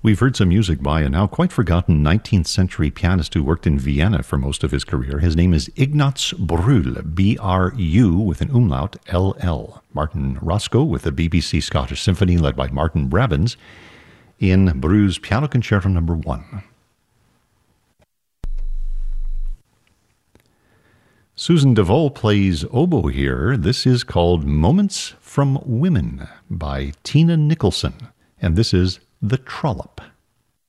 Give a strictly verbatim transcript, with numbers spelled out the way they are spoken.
We've heard some music by a now quite forgotten nineteenth century pianist who worked in Vienna for most of his career. His name is Ignaz Brühl, B R U with an umlaut, L L. Martin Roscoe with the B B C Scottish Symphony led by Martin Brabbins in Brühl's Piano Concerto number one. Susan DeVol plays oboe here. This is called Moments from Women by Tina Nicholson, and this is The Trollop.